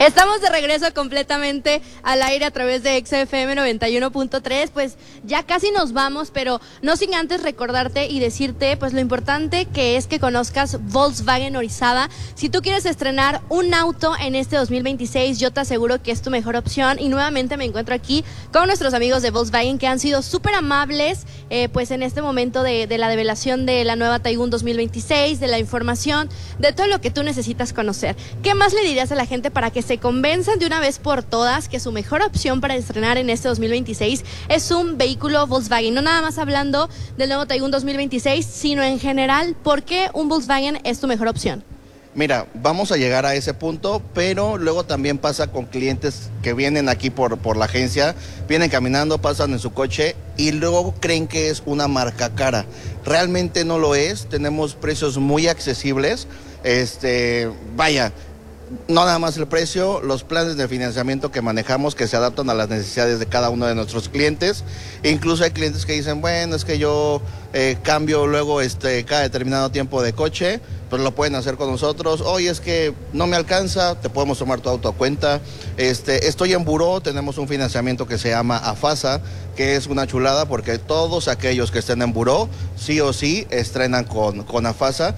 Estamos de regreso completamente al aire a través de XFM 91.3, pues ya casi nos vamos, pero no sin antes recordarte y decirte pues lo importante que es que conozcas Volkswagen Orizaba. Si tú quieres estrenar un auto en este 2026, yo te aseguro que es tu mejor opción y nuevamente me encuentro aquí con nuestros amigos de Volkswagen que han sido súper amables pues en este momento de la develación de la nueva Taygun 2026, de la información, de todo lo que tú necesitas conocer. ¿Qué más le dirías a la gente para que se convenzan de una vez por todas que su mejor opción para estrenar en este 2026 es un vehículo Volkswagen? No nada más hablando del nuevo Taygun 2026, sino en general, ¿por qué un Volkswagen es tu mejor opción? Mira, vamos a llegar a ese punto, pero luego también pasa con clientes que vienen aquí por la agencia, vienen caminando, pasan en su coche y luego creen que es una marca cara. Realmente no lo es, tenemos precios muy accesibles, vaya, no nada más el precio, los planes de financiamiento que manejamos que se adaptan a las necesidades de cada uno de nuestros clientes. Incluso hay clientes que dicen, bueno, es que yo cambio luego cada determinado tiempo de coche, pues lo pueden hacer con nosotros. Oye, es que no me alcanza, te podemos tomar tu auto a cuenta. Estoy en buró, tenemos un financiamiento que se llama AFASA, que es una chulada porque todos aquellos que estén en buró, sí o sí, estrenan con AFASA,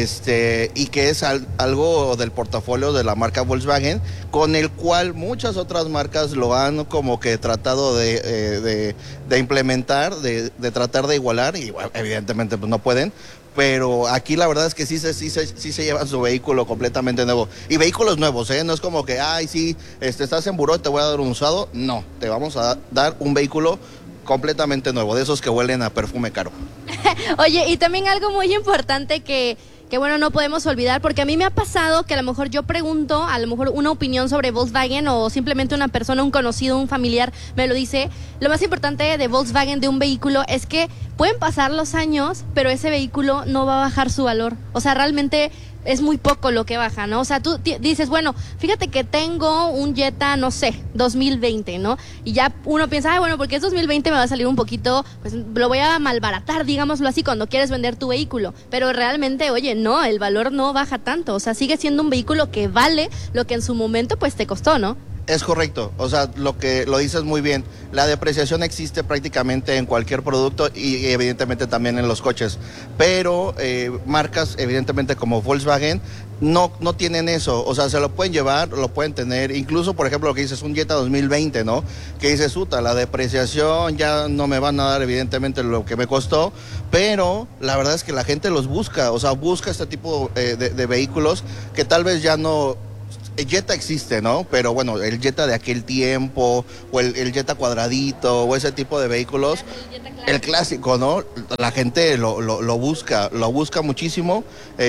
y que es algo del portafolio de la marca Volkswagen, con el cual muchas otras marcas lo han como que tratado de implementar, de tratar de igualar, y bueno, evidentemente pues no pueden. Pero aquí la verdad es que sí se llevan su vehículo completamente nuevo. Y vehículos nuevos, ¿eh? No es como que, ay, sí, estás en buró y te voy a dar un usado. No, te vamos a dar un vehículo completamente nuevo, de esos que huelen a perfume caro. Oye, y también algo muy importante que bueno, no podemos olvidar, porque a mí me ha pasado que a lo mejor yo pregunto, a lo mejor una opinión sobre Volkswagen o simplemente una persona, un conocido, un familiar me lo dice. Lo más importante de Volkswagen, de un vehículo, es que pueden pasar los años, pero ese vehículo no va a bajar su valor. O sea, realmente es muy poco lo que baja, ¿no? O sea, tú dices, bueno, fíjate que tengo un Jetta, no sé, 2020, ¿no? Y ya uno piensa, ay, bueno, porque es 2020 me va a salir un poquito, pues lo voy a malbaratar, digámoslo así, cuando quieres vender tu vehículo. Pero realmente, oye, no, el valor no baja tanto. O sea, sigue siendo un vehículo que vale lo que en su momento, pues, te costó, ¿no? Es correcto, o sea, lo dices muy bien, la depreciación existe prácticamente en cualquier producto y evidentemente también en los coches, pero marcas evidentemente como Volkswagen no tienen eso, o sea, se lo pueden llevar, lo pueden tener, incluso por ejemplo lo que dices, un Jetta 2020, ¿no? Que dices, la depreciación ya no me van a dar evidentemente lo que me costó, pero la verdad es que la gente los busca, o sea, busca este tipo de vehículos que tal vez ya no... El Jetta existe, ¿no? Pero bueno, el Jetta de aquel tiempo, o el Jetta cuadradito, o ese tipo de vehículos, el clásico, ¿no? La gente lo busca muchísimo,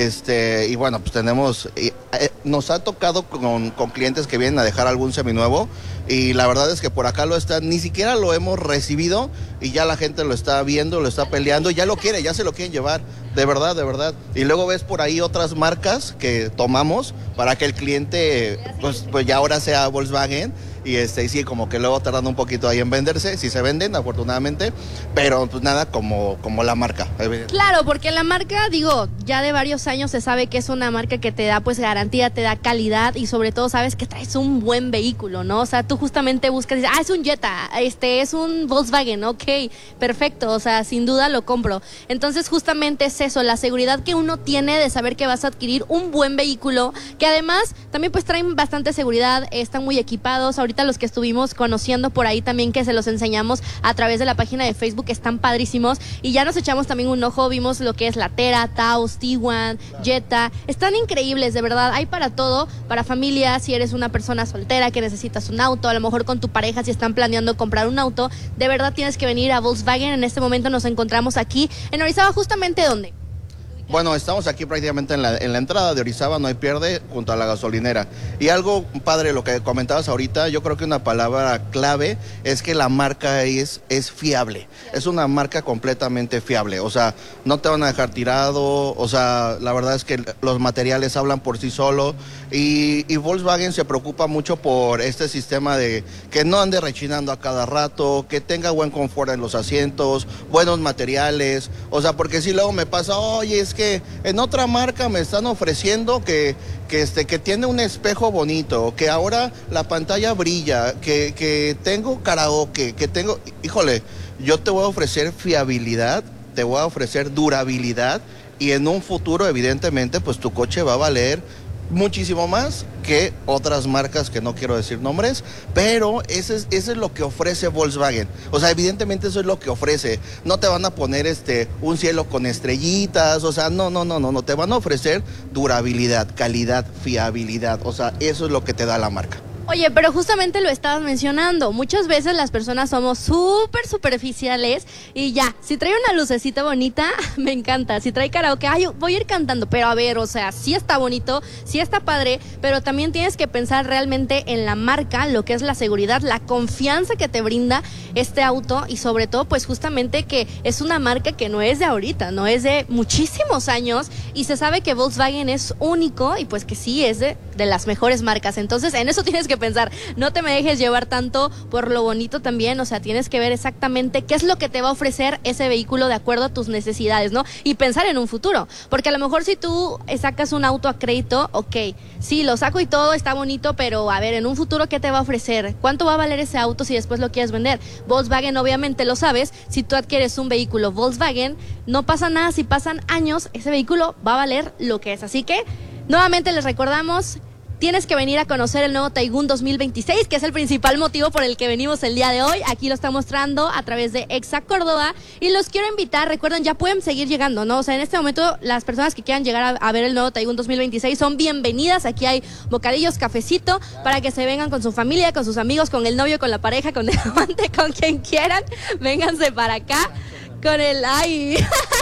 y bueno, pues tenemos, nos ha tocado con clientes que vienen a dejar algún seminuevo, y la verdad es que por acá ni siquiera lo hemos recibido, y ya la gente lo está viendo, lo está peleando, y ya lo quiere, ya se lo quieren llevar, de verdad, de verdad. Y luego ves por ahí otras marcas que tomamos para que el cliente, pues ya ahora sea Volkswagen, y sí, como que luego tardando un poquito ahí en venderse, sí se venden, afortunadamente, pero pues nada como la marca. Claro, porque la marca, digo, ya de varios años se sabe que es una marca que te da pues garantía, te da calidad y sobre todo sabes que traes un buen vehículo, ¿no? O sea, tú justamente buscas y dices, es un Jetta, es un Volkswagen, ok, perfecto, o sea, sin duda lo compro. Entonces justamente es eso, la seguridad que uno tiene de saber que vas a adquirir un buen vehículo, que además también pues traen bastante seguridad, están muy equipados. Ahorita los que estuvimos conociendo por ahí también, que se los enseñamos a través de la página de Facebook, están padrísimos, y ya nos echamos también un ojo, vimos lo que es la Tera, Taos, Tiguan, Jetta, están increíbles, de verdad, hay para todo, para familia, si eres una persona soltera que necesitas un auto, a lo mejor con tu pareja si están planeando comprar un auto, de verdad tienes que venir a Volkswagen. En este momento nos encontramos aquí en Orizaba, justamente ¿dónde? Bueno, estamos aquí prácticamente en la entrada de Orizaba, no hay pierde, junto a la gasolinera. Y algo padre, lo que comentabas ahorita, yo creo que una palabra clave es que la marca es fiable. Es una marca completamente fiable, o sea, no te van a dejar tirado, o sea, la verdad es que los materiales hablan por sí solo, y Volkswagen se preocupa mucho por este sistema de que no ande rechinando a cada rato, que tenga buen confort en los asientos, buenos materiales, o sea, porque si luego me pasa, oye, es que en otra marca me están ofreciendo que tiene un espejo bonito, que ahora la pantalla brilla, que tengo karaoke, que tengo, híjole, yo te voy a ofrecer fiabilidad, te voy a ofrecer durabilidad y en un futuro evidentemente pues tu coche va a valer muchísimo más que otras marcas que no quiero decir nombres, pero eso es lo que ofrece Volkswagen. O sea, evidentemente eso es lo que ofrece. No te van a poner un cielo con estrellitas, o sea, no, te van a ofrecer durabilidad, calidad, fiabilidad, o sea, eso es lo que te da la marca. Oye, pero justamente lo estabas mencionando, muchas veces las personas somos súper superficiales y ya, si trae una lucecita bonita, me encanta, si trae karaoke, ay, voy a ir cantando, pero a ver, o sea, sí está bonito, sí está padre, pero también tienes que pensar realmente en la marca, lo que es la seguridad, la confianza que te brinda este auto y sobre todo, pues justamente que es una marca que no es de ahorita, no es de muchísimos años y se sabe que Volkswagen es único y pues que sí es de las mejores marcas, entonces en eso tienes que pensar, no te me dejes llevar tanto por lo bonito también, o sea, tienes que ver exactamente qué es lo que te va a ofrecer ese vehículo de acuerdo a tus necesidades, ¿no? Y pensar en un futuro, porque a lo mejor si tú sacas un auto a crédito, ok, sí, lo saco y todo, está bonito, pero a ver, en un futuro, ¿qué te va a ofrecer? ¿Cuánto va a valer ese auto si después lo quieres vender? Volkswagen, obviamente lo sabes, si tú adquieres un vehículo Volkswagen, no pasa nada, si pasan años, ese vehículo va a valer lo que es, así que, nuevamente les recordamos, tienes que venir a conocer el nuevo Taygun 2026, que es el principal motivo por el que venimos el día de hoy. Aquí lo está mostrando a través de Exa Córdoba y los quiero invitar, recuerden, ya pueden seguir llegando, ¿no? O sea, en este momento las personas que quieran llegar a ver el nuevo Taygun 2026 son bienvenidas. Aquí hay bocadillos, cafecito, para que se vengan con su familia, con sus amigos, con el novio, con la pareja, con el amante, con quien quieran. Vénganse para acá con el... ¡Ay!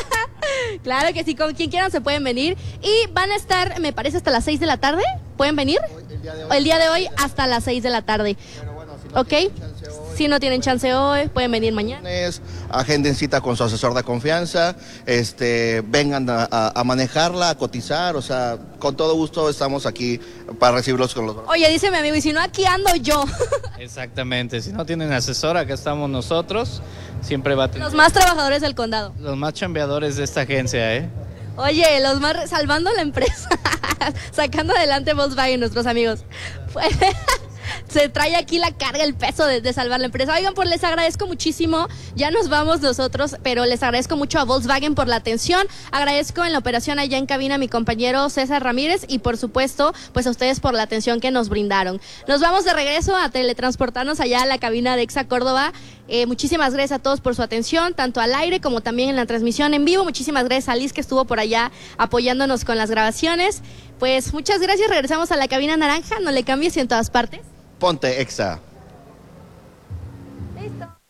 Claro que sí, con quien quieran se pueden venir y van a estar, me parece, hasta las 6 de la tarde. ¿Pueden venir? El día de hoy hasta las 6 de la tarde. Pero bueno, si no ¿Ok? Si no tienen chance hoy, pueden venir mañana. Agenden cita con su asesor de confianza, vengan a manejarla, a cotizar, o sea, con todo gusto estamos aquí para recibirlos con los brazos. Oye, dice mi amigo, y si no, aquí ando yo. Exactamente, si no tienen asesor, acá estamos nosotros, siempre va a tener... Los más trabajadores del condado. Los más chambeadores de esta agencia, ¿eh? Oye, los más salvando la empresa, sacando adelante Volkswagen, nuestros amigos. Se trae aquí la carga, el peso de salvar la empresa. Oigan, pues les agradezco muchísimo. Ya nos vamos nosotros, pero les agradezco mucho a Volkswagen por la atención. Agradezco en la operación allá en cabina a mi compañero César Ramírez y por supuesto, pues a ustedes por la atención que nos brindaron. Nos vamos de regreso a teletransportarnos allá a la cabina de Exa Córdoba. Muchísimas gracias a todos por su atención, tanto al aire como también en la transmisión en vivo. Muchísimas gracias a Liz que estuvo por allá apoyándonos con las grabaciones. Pues muchas gracias, regresamos a la cabina naranja, no le cambies y en todas partes. Ponte Exa. Listo.